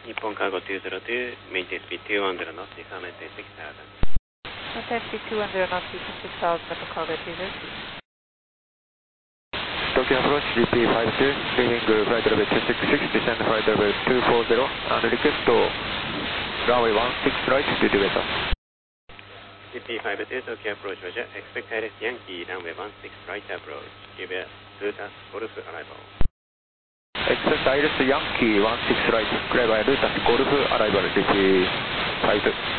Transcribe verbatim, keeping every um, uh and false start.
日本カーゴにゼロに、メインテスピーにじゅうknots, descend at six thousand. Maintain speed two hundred knots, descend six thousand, Metal Cargo two zero. Tokyo approach G P five two, leaving flight level two six six, descend flight level two four zero, and request runway one six right, due to weather. G P five two, Tokyo approach, Roger. Expect Iris Yankee, runway one six right approach. Give a Lutas Golf arrival. Expect Iris Yankee one six right, clear by Lutas Golf arrival, G P five two.